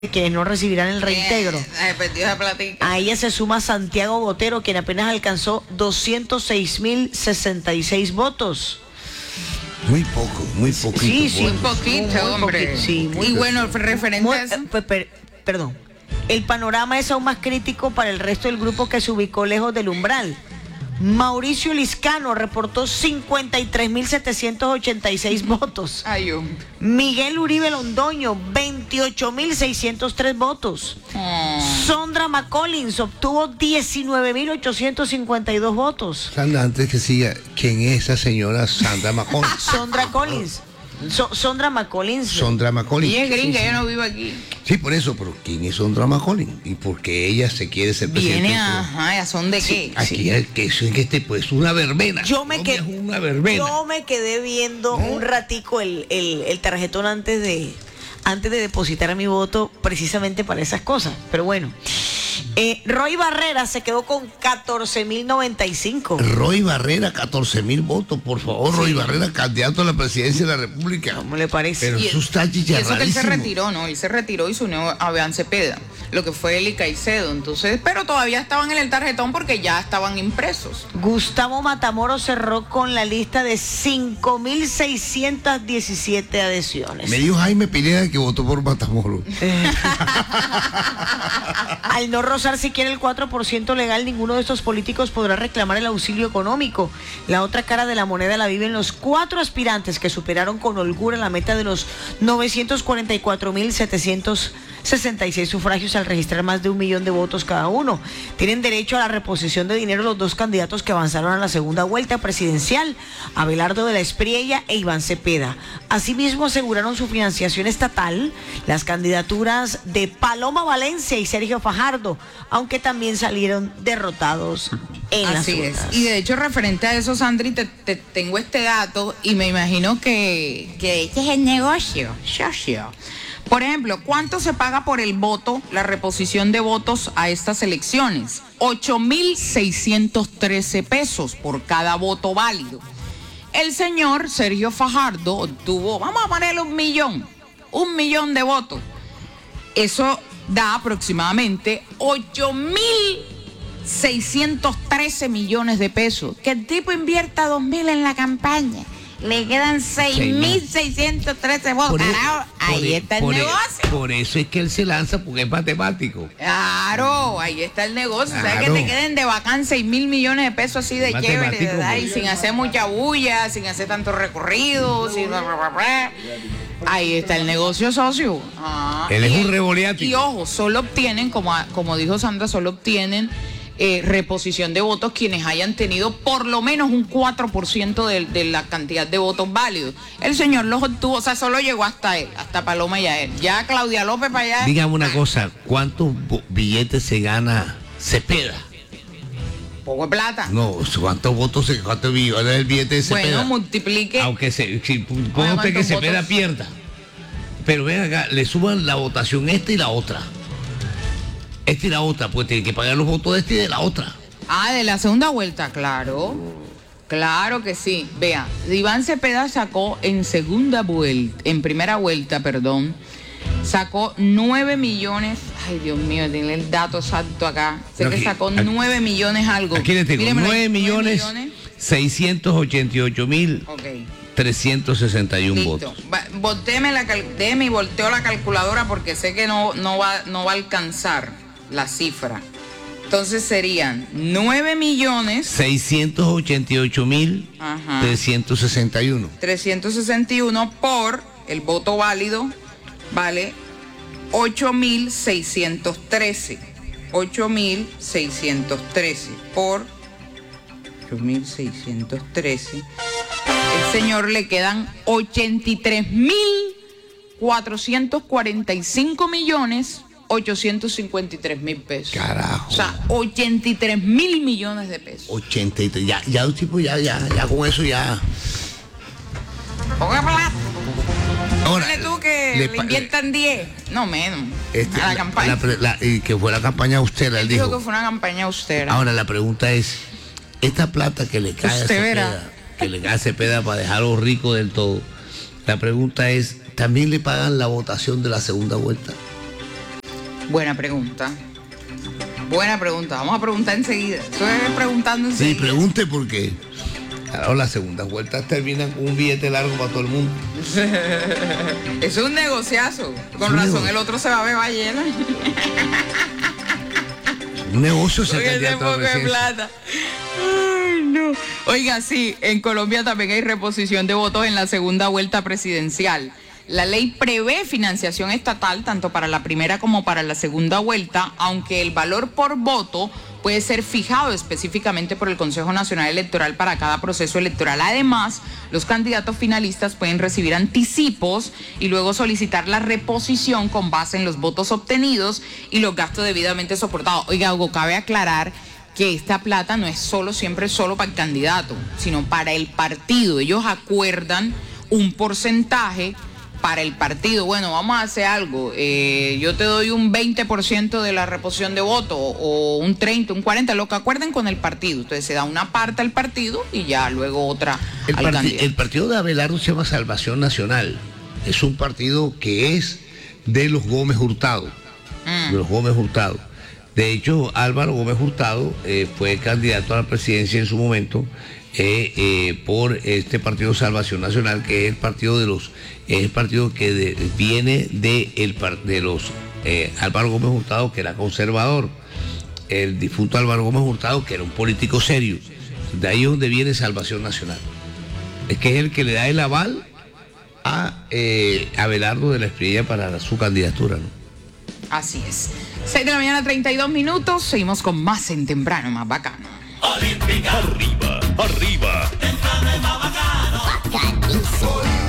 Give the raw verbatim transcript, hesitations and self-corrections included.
que no recibirán el reintegro. Eh, a ella se suma Santiago Botero, quien apenas alcanzó doscientos seis mil sesenta y seis votos. Muy poco, muy poquito. Sí, sí, muy poquito, muy, muy hombre. Poquito. Sí, muy y bueno, referente muy, a eso. per, per, perdón. El panorama es aún más crítico para el resto del grupo que se ubicó lejos del umbral. Mauricio Liscano reportó cincuenta y tres mil setecientos ochenta y seis votos. Ay, um. Miguel Uribe Londoño, veintiocho mil seiscientos tres votos. Oh. Sondra McCollins obtuvo diecinueve mil ochocientos cincuenta y dos votos. Sandra, antes que siga, ¿quién es esa señora Sandra McCollins? Sondra Collins. So, Sondra McCollins. Sondra McCollins. Y es gringa, sí, sí. Yo no vivo aquí. Sí, por eso, pero ¿quién es Sondra McCollins? ¿Y por qué ella se quiere ser presidente? Viene, ajá, ¿a son de Sí, qué? Aquí sí. es que eso es que este pues una verbena. Yo me, Colombia quedé, es una verbena. yo me quedé viendo ¿No? un ratico el, el, el tarjetón antes de, antes de depositar mi voto precisamente para esas cosas. Pero bueno. Eh, Roy Barrera se quedó con catorce mil noventa y cinco. Roy Barrera, catorce mil votos, por favor, sí. Roy Barrera, candidato a la presidencia de la República. ¿Cómo le parece? Pero y eso está Y eso que él se chicharradísimo. retiró, ¿no? Él se retiró y se unió a Abean Cepeda, lo que fue Eli Caicedo. Entonces, pero todavía estaban en el tarjetón porque ya estaban impresos. Gustavo Matamoros cerró con la lista de cinco mil seiscientos diecisiete adhesiones. Me dijo Jaime Pineda que votó por Matamoros. Al no rozar siquiera el cuatro por ciento legal, ninguno de estos políticos podrá reclamar el auxilio económico. La otra cara de la moneda la viven los cuatro aspirantes que superaron con holgura la meta de los novecientos cuarenta y cuatro mil setecientos sesenta y seis sufragios al registrar más de un millón de votos cada uno. Tienen derecho a la reposición de dinero los dos candidatos que avanzaron a la segunda vuelta presidencial, Abelardo de la Espriella e Iván Cepeda. Asimismo aseguraron su financiación estatal las candidaturas de Paloma Valencia y Sergio Fajardo, aunque también salieron derrotados en Así las es. urnas. Y de hecho, referente a eso, Sandri, te, te tengo este dato y me imagino que, que este es el negocio, socio. Por ejemplo, ¿cuánto se paga por el voto, la reposición de votos a estas elecciones? ocho mil seiscientos trece pesos por cada voto válido. El señor Sergio Fajardo obtuvo, vamos a ponerle un millón, un millón de votos. Eso da aproximadamente ocho mil seiscientos trece millones de pesos. Que el tipo invierta dos mil en la campaña. Le quedan seis mil seiscientos trece votos. Por, Carajo, ahí por, está el por, negocio. Por eso es que él se lanza, porque es matemático. Claro, ahí está el negocio. Claro. ¿Sabes que te queden de bacán seis mil millones de pesos así de chévere, Matemático, ¿verdad? Y porque- sin hacer mucha bulla, sin hacer tanto recorrido, sin... Ahí está el negocio, socio. Ah, Él es y- un revoleático. Y ojo, solo obtienen, como, como dijo Sandra, solo obtienen eh, reposición de votos quienes hayan tenido por lo menos un cuatro por ciento de, de la cantidad de votos válidos. El señor los obtuvo, o sea, solo llegó hasta él, hasta Paloma y a él. Ya Claudia López para allá. Dígame una cosa, ¿cuántos bo- billetes se gana Cepeda? Poco de plata. No, ¿cuántos votos se cuántos millones el billete de Cepeda? Bueno, multiplique. Aunque se, si, ponga Oiga, usted que ¿cuántos Cepeda votos? pierda. Pero ven acá, le suban la votación esta y la otra. Esta y la otra, pues tiene que pagar los votos de esta y de la otra. Ah, de la segunda vuelta, claro. Claro que sí. Vea, Iván Cepeda sacó en segunda vuelta, en primera vuelta, perdón, sacó nueve millones. Ay, Dios mío, tiene el dato exacto acá. Sé No, que aquí- sacó aquí- nueve millones algo. Aquí le tengo, Míremelo ahí, nueve millones seiscientos ochenta y ocho mil Ok, trescientos sesenta y uno listo. votos. Va- voltéeme la cal- déme y volteo la calculadora porque sé que no, no, va, no va a alcanzar la cifra. Entonces serían nueve millones seiscientos ochenta y ocho mil Ajá. trescientos sesenta y uno. trescientos sesenta y uno por el voto válido, vale ocho mil seiscientos trece. ocho mil seiscientos trece por ocho mil seiscientos trece. El señor le quedan ochenta y tres mil cuatrocientos cuarenta y cinco millones ochocientos cincuenta y tres mil pesos. Carajo. O sea, ochenta y tres mil millones de pesos. ochenta y tres. Ya, ya, tipo, ya, ya, ya con eso ya. Ponga plata. Ahora, Dile tú que le le, pa- inviertan diez, no menos, este, a la la- campaña. la pre- la- y que fue la campaña austera, él Él dijo dijo. que fue una campaña austera. Ahora la pregunta es, esta plata que le cae a Usted verá. Cepeda, que le cae a Cepeda para dejarlo rico del todo, la pregunta es, ¿también le pagan la votación de la segunda vuelta? Buena pregunta. Buena pregunta. Vamos a preguntar enseguida. Estoy preguntando enseguida. Sí, pregunte por qué. Claro, las segundas vueltas terminan con un billete largo para todo el mundo. Es un negociazo. Con Es un razón, negocio. el otro se va a ver ballena. Un negocio se Con ese candidato a poco la de presidencia. plata. Ay, no. Oiga, sí, en Colombia también hay reposición de votos en la segunda vuelta presidencial. La ley prevé financiación estatal tanto para la primera como para la segunda vuelta, aunque el valor por voto puede ser fijado específicamente por el Consejo Nacional Electoral para cada proceso electoral. Además, los candidatos finalistas pueden recibir anticipos y luego solicitar la reposición con base en los votos obtenidos y los gastos debidamente soportados. Oiga, Hugo, cabe aclarar que esta plata no es solo siempre solo para el candidato, sino para el partido. Ellos acuerdan un porcentaje para el partido. Bueno, vamos a hacer algo. Eh, yo te doy un veinte por ciento de la reposición de voto o un treinta, un cuarenta, lo que acuerden con el partido. Entonces se da una parte al partido y ya luego otra El, al parti- candidato. el partido de Abelardo se llama Salvación Nacional. Es un partido que es de los Gómez Hurtado. Mm. De los Gómez Hurtado. De hecho, Álvaro Gómez Hurtado eh, fue candidato a la presidencia en su momento eh, eh, por este partido Salvación Nacional, que es el partido de los, es el partido que de- viene de, el, par- de los eh, Álvaro Gómez Hurtado, que era conservador, el difunto Álvaro Gómez Hurtado, que era un político serio. De ahí es donde viene Salvación Nacional. Es que es el que le da el aval a eh, Abelardo de la Espriella para su candidatura, ¿no? Así es. seis de la mañana, treinta y dos minutos. Seguimos con más en Temprano, más bacano. Arriba, arriba. Bacanísimo.